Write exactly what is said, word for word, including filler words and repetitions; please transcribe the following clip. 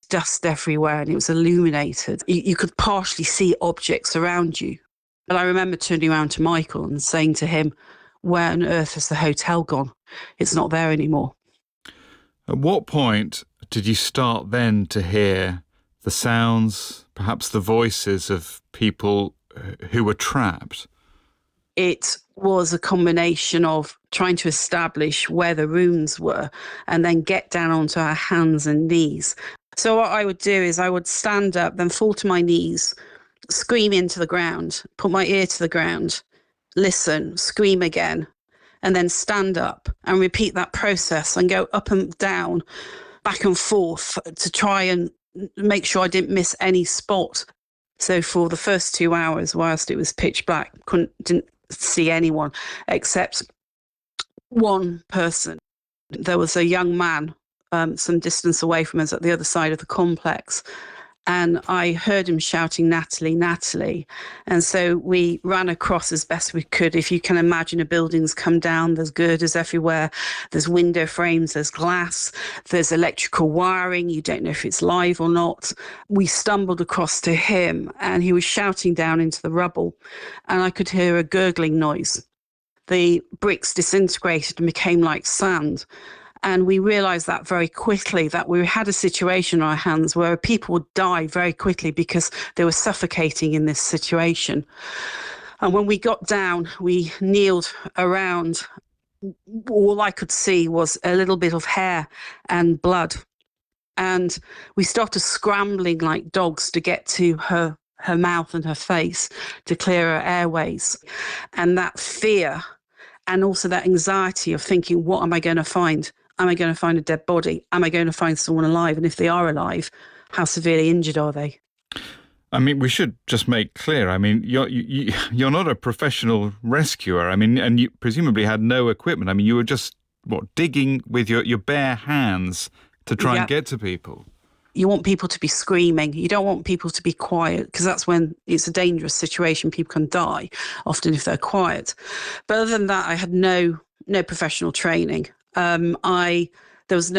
dust everywhere and it was illuminated. You, you could partially see objects around you. And I remember turning around to Michael and saying to him, where on earth has the hotel gone? It's not there anymore. At what point did you start then to hear the sounds, perhaps the voices of people who were trapped? It was a combination of trying to establish where the rooms were and then get down onto our hands and knees. So what I would do is I would stand up, then fall to my knees, scream into the ground, put my ear to the ground, listen, scream again, and then stand up and repeat that process and go up and down, back and forth to try and make sure I didn't miss any spot. So for the first two hours, whilst it was pitch black, couldn't didn't see anyone except one person. There was a young man um, some distance away from us at the other side of the complex. And I heard him shouting, Natalie, Natalie. And so we ran across as best we could. If you can imagine, a building's come down, there's girders everywhere, there's window frames, there's glass, there's electrical wiring. You don't know if it's live or not. We stumbled across to him and he was shouting down into the rubble. And I could hear a gurgling noise. The bricks disintegrated and became like sand. And we realised that very quickly, that we had a situation on our hands where people would die very quickly because they were suffocating in this situation. And when we got down, we kneeled around. All I could see was a little bit of hair and blood. And we started scrambling like dogs to get to her, her mouth and her face to clear her airways. And that fear and also that anxiety of thinking, what am I going to find? Am I going to find a dead body? Am I going to find someone alive? And if they are alive, how severely injured are they? I mean, we should just make clear, I mean, you're, you, you're not a professional rescuer. I mean, and you presumably had no equipment. I mean, you were just, what, digging with your, your bare hands to try Yeah. and get to people. You want people to be screaming. You don't want people to be quiet, because that's when it's a dangerous situation. People can die, often if they're quiet. But other than that, I had no no professional training. Um, I there was